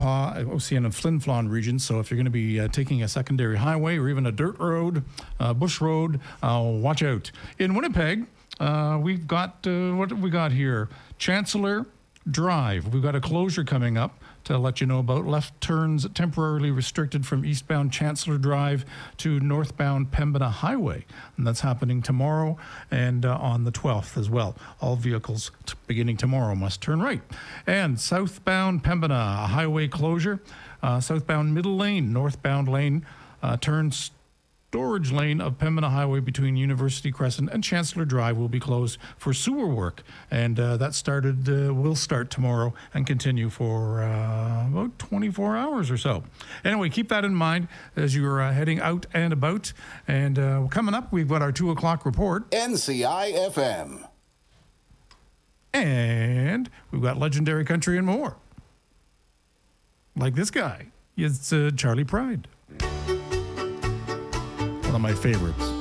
Oceana and Flin Flon region. So if you're going to be taking a secondary highway or even a dirt road, bush road, watch out. In Winnipeg, we've got, what have we got here? Chancellor Drive. We've got a closure coming up to let you know about. Left turns temporarily restricted from eastbound Chancellor Drive to northbound Pembina Highway. And that's happening tomorrow and on the 12th as well. All vehicles beginning tomorrow must turn right. And southbound Pembina, a highway closure. Southbound Middle Lane, northbound lane, turns storage lane of Pembina Highway between University Crescent and Chancellor Drive will be closed for sewer work. And that will start tomorrow and continue for about 24 hours or so. Anyway, keep that in mind as you're heading out and about. And coming up, we've got our 2 o'clock report. NCI FM. And we've got legendary country and more. Like this guy. It's Charlie Pride. One of my favorites.